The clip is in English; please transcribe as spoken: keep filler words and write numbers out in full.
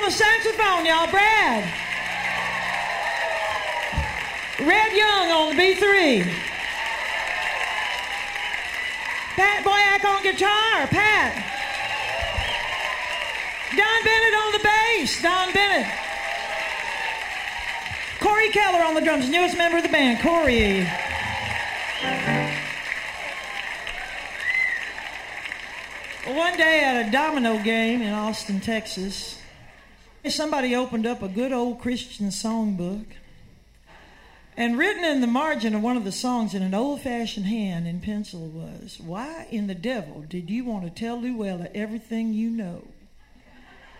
the saxophone, y'all. Brad. Red Young on the B three. Pat Boyack on guitar. Pat. Don Bennett on the bass. Don Bennett. Corey Keller on the drums, newest member of the band. Corey. One day at a domino game in Austin, Texas, somebody opened up a good old Christian songbook, and written in the margin of one of the songs in an old-fashioned hand in pencil was, "Why in the devil did you want to tell Luella everything you know?"